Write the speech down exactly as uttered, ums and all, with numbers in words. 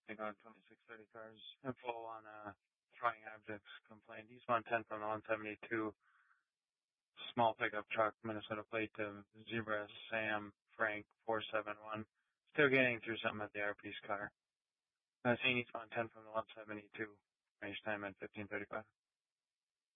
Take on twenty-six thirty cars. Info on uh, trying objects complaint. East one ten from the one seventy-two. Small pickup truck, Minnesota plate to Zebra Sam Frank four seven one. Still getting through something at the airpiece car. Uh, seeing East one ten from the one seventy-two. Range time at fifteen thirty-five.